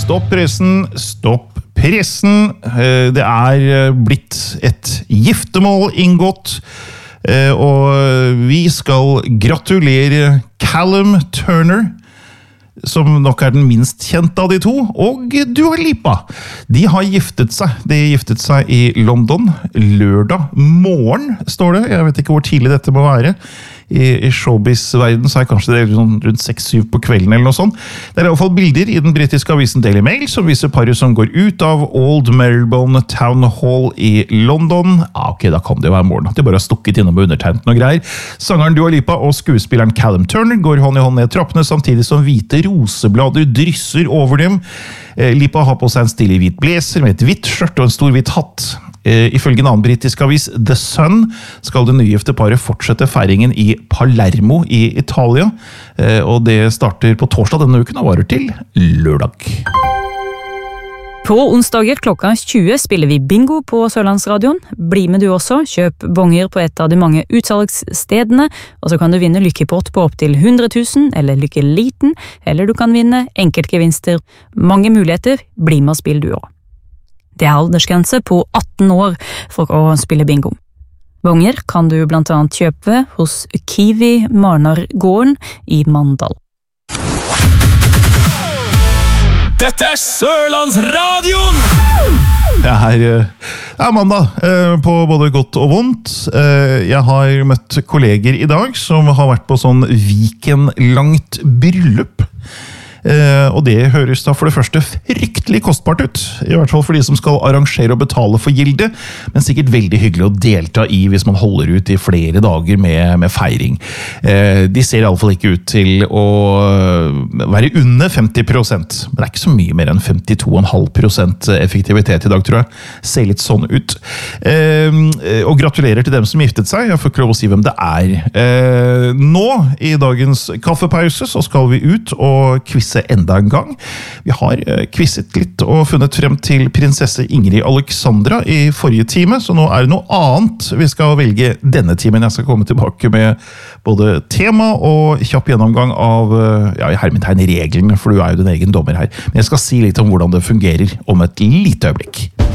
Stopp pressen. Det blitt et giftermål inngått, og vi skal gratulere Callum Turner, som nok den minst kjente av de to, og Dua Lipa. De har giftet seg. De giftet seg i London lørdag morgen, står det. Jeg vet ikke hvor tidlig dette må være. I showbiz-verden så kanskje det rundt 6-7 på kvelden eller noe sånt. Det I hvert fall bilder I den britiske avisen Daily Mail som viser paret som går ut av Old Marylebone Town Hall I London. Ok, da kan det jo være morgen. De bare har stukket innom og undertegnet noe greier. Sangeren Dua Lipa og skuespilleren Callum Turner går hånd I hånd ned trappene, samtidig som hvite roseblader drysser over dem. Lipa har på seg en stilig hvit blazer med et hvitt skjørt og en stor hvit hatt. Ifølge en annen britisk avis, The Sun, skal det nygifte paret fortsette feiringen I Palermo I Italia, og det starter på torsdag denne uken og varer til lørdag. På onsdager klokka 20 spiller vi bingo på Sørlandsradion. Bli med du også, kjøp bonger på et av de mange utsalgsstedene, og så kan du vinne lykkepott på opp til 100 000, eller lykkeliten, eller du kan vinne enkeltgevinster. Mange muligheter, bli med og spill du også. Det aldersgrense på 18 år for å spille bingo. Bonger kan du blant annet kjøpe hos Kiwi Marnargården I Mandal. Dette Sørlandsradion! Det mandag, på både godt og vondt. Jeg har møtt kolleger I dag som har vært på sånn weekendlangt bryllup. Og det høres da for det første fryktelig kostbart ut, I hvert fall for de som skal arrangere og betale for gilde, men sikkert veldig hyggelig å delta I hvis man holder ut I flere dager med feiring. De ser I alle fall ikke ut til å være under 50%, men det ikke så mye mer enn 52,5% effektivitet I dag, tror jeg. Ser litt sånn ut. Og gratulerer til dem som giftet seg, jeg får ikke lov å si hvem det Nå, I dagens kaffepause, så skal vi ut og kvisse enda en gang. Vi har kvisset litt og funnet frem til prinsesse Ingrid Alexandra I forrige time, så nå det noe annet vi skal velge denne timen. Jeg skal komme tilbake med både tema og kjapp gjennomgang av I hermetegn reglene, for du jo din egen dommer her. Men jeg skal si litt om hvordan det fungerer om et lite øyeblikk.